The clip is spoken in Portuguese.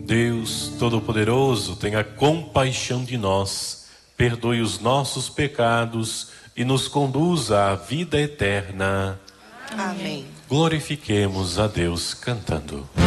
Deus Todo-Poderoso, tenha compaixão de nós, perdoe os nossos pecados e nos conduza à vida eterna. Amém. Glorifiquemos a Deus cantando.